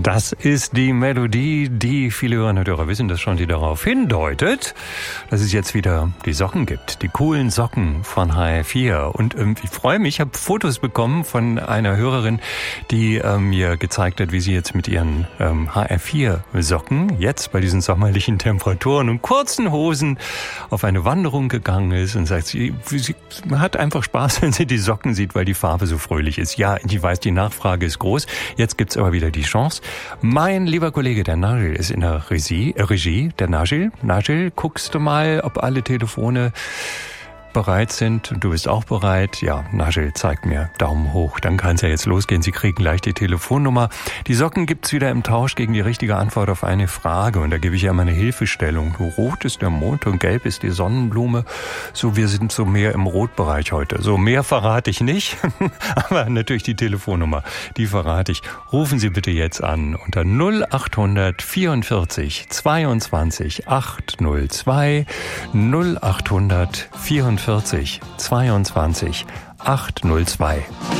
Das ist die Melodie, die viele Hörerinnen und Hörer wissen das schon, die darauf hindeutet, dass es jetzt wieder die Socken gibt. Die coolen Socken von HR4. Und ich freue mich, ich habe Fotos bekommen von einer Hörerin, die mir gezeigt hat, wie sie jetzt mit ihren HR4-Socken jetzt bei diesen sommerlichen Temperaturen und kurzen Hosen auf eine Wanderung gegangen ist und sagt, sie hat einfach Spaß, wenn sie die Socken sieht, weil die Farbe so fröhlich ist. Ja, ich weiß, die Nachfrage ist groß. Jetzt gibt's aber wieder die Chance. Mein lieber Kollege, der Nagel, ist in der Regie. Der Nagel. Nagel, guckst du mal, ob alle Telefone bereit sind. Du bist auch bereit. Ja, Nagel zeigt mir Daumen hoch. Dann kann es ja jetzt losgehen. Sie kriegen gleich die Telefonnummer. Die Socken gibt's wieder im Tausch gegen die richtige Antwort auf eine Frage. Und da gebe ich ja immer eine Hilfestellung. Rot ist der Mond und gelb ist die Sonnenblume. So, wir sind so mehr im Rotbereich heute. So, mehr verrate ich nicht. Aber natürlich die Telefonnummer, die verrate ich. Rufen Sie bitte jetzt an unter 0800 44 22 802 0800 44 22 802.